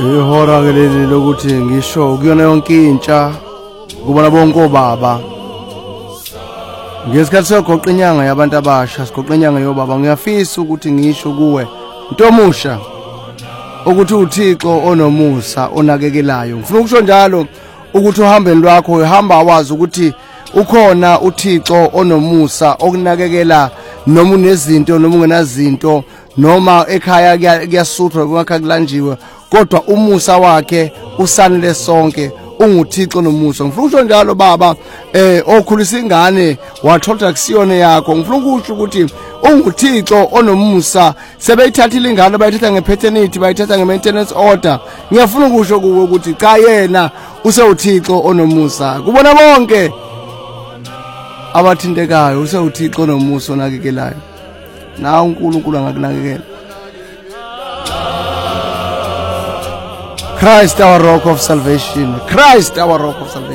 ihora ke leli lokuthi ngisho kuyona yonke intsha kubona bonke obaba ngesikhathi sogoqa inyanga yabantu abasha sigoqa inyanga yobaba ngiyafisa ukuthi ngisho kuwe Ntomusha ukuthi uThixo onomusa onakekelayo ngifuna ukusho njalo ukuthi uhambeni lwakho uhamba wazi ukuthi ukhona uThixo onomusa okunakekela noma unezinto noma ungenazinto noma ekhaya kuyasuthwa kwakhe kulanjiwe kodwa umusa wakhe usanele sonke unguThixo nomusa ngifuna ukusho njalo baba okhulisa ingane wathola kusiyone yakho ngifuna ukusho ukuthi unguThixo onomusa sebeyithathile ingane bayithatha ngepaternity bayithatha nge-maintenance order ngiyafuna ukusho kuwe ukuthi cha yena usewuThixo onomusa kubona bonke abathintekayo usewuThixo onomusa onakekelayo na uNkulunkulu angakunakekela Christ our rock of salvation Christ our rock of salvation